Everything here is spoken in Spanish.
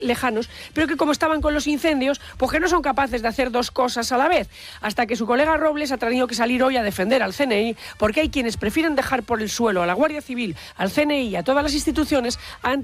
lejanos, pero que como estaban con los incendios, pues que no son capaces de hacer dos cosas a la vez, hasta que su colega Robles ha tenido que salir hoy a defender al CNI, porque hay quienes prefieren dejar por el suelo a la Guardia Civil, al CNI y a todas las instituciones